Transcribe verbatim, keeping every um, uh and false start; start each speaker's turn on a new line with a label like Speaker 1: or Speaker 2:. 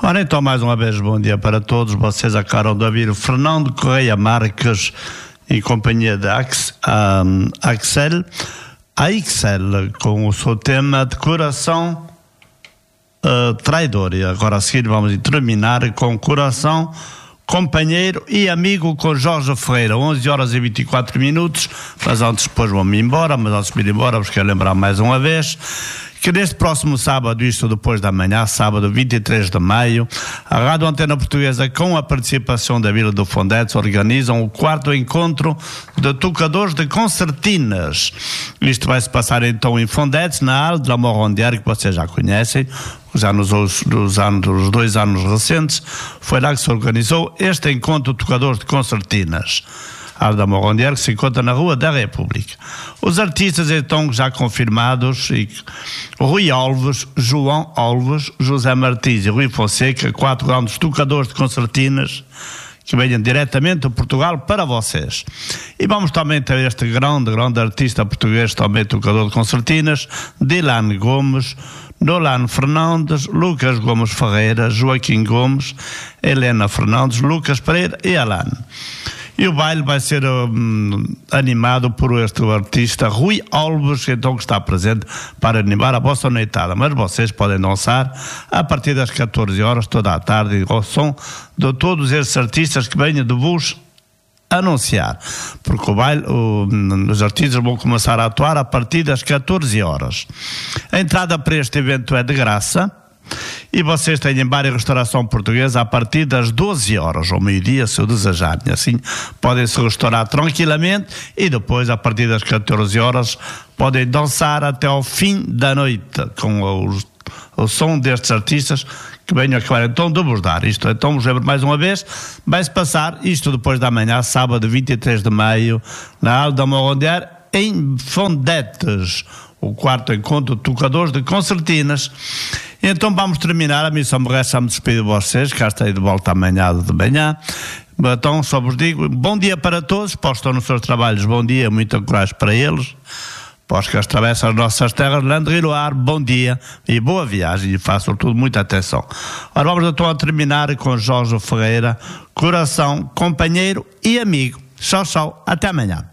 Speaker 1: Ora então, mais uma vez, bom dia para todos. Vocês acabaram de ouvir o Fernando Correia Marques em companhia de Ax, um, Axel, a Axel, com o seu tema de coração uh, traidor. E agora a seguir vamos terminar com coração companheiro e amigo com Jorge Ferreira, onze horas e vinte e quatro minutos, mas antes depois vamos embora, mas antes de ir embora vos quero lembrar mais uma vez que neste próximo sábado, isto depois da manhã, sábado vinte e três de maio, a Rádio Antena Portuguesa, com a participação da Vila do Fondetes, organizam o quarto encontro de tocadores de concertinas. Isto vai se passar então em Fondetes, na Ala de la Morondière, que vocês já conhecem, os, anos, os, os, anos, os dois anos recentes, foi lá que se organizou este encontro de tocadores de concertinas. Alda Morondière, que se encontra na Rua da República. Os artistas então já confirmados: e Rui Alves, João Alves, José Martins e Rui Fonseca, quatro grandes tocadores de concertinas que venham diretamente de Portugal para vocês. E vamos também ter este grande, grande artista português, também tocador de concertinas, Dylan Gomes, Nolan Fernandes, Lucas Gomes Ferreira, Joaquim Gomes, Helena Fernandes, Lucas Pereira e Alan. E o baile vai ser um, animado por este artista Rui Alves, então, que está presente para animar a vossa noitada. Mas vocês podem dançar a partir das catorze horas, toda a tarde, ao som de todos estes artistas que venham de vos anunciar. Porque o baile, o, os artistas vão começar a atuar a partir das catorze horas. A entrada para este evento é de graça. E vocês têm em bar e restauração portuguesa a partir das doze horas, ao meio-dia, se o desejarem. Assim, podem se restaurar tranquilamente e depois, a partir das catorze horas, podem dançar até ao fim da noite, com os, o som destes artistas que venham acabar então de vos dar. Isto, então, vos lembro mais uma vez, vai-se passar isto depois da manhã, sábado vinte e três de maio, na Ala da Morondière, em Fondetes, o quarto encontro de tocadores de concertinas. Então vamos terminar, a missão me resta a me despedir de vocês, cá estarei de volta amanhã de manhã. Então só vos digo, bom dia para todos, para os que estão nos seus trabalhos, bom dia, muita coragem para eles, para os que atravessam as nossas terras, Landry Loar, bom dia e boa viagem, e façam tudo muita atenção. Agora vamos então a terminar com Jorge Ferreira, coração, companheiro e amigo. Tchau, tchau, até amanhã.